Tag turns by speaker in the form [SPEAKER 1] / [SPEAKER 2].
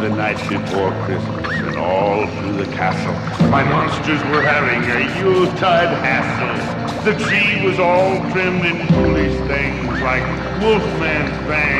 [SPEAKER 1] the night before Christmas, and all through the castle, my monsters were having a Yuletide hassle. The tree was all trimmed in foolish things like Wolfman's fangs.